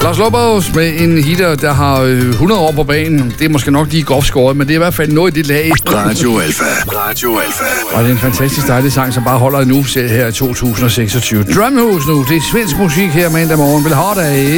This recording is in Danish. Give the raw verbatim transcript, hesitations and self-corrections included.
Los Lobos med en hitter, der har hundrede år på banen. Det er måske nok lige groft skåret, men det er i hvert fald noget i det lag. Radio Alfa. Radio Alfa. Og det er en fantastisk dejlig sang, som bare holder nu, selv her i to tusind seksogtyve. Drumhouse nu, det er svensk musik her mandag morgen. Vil have dig.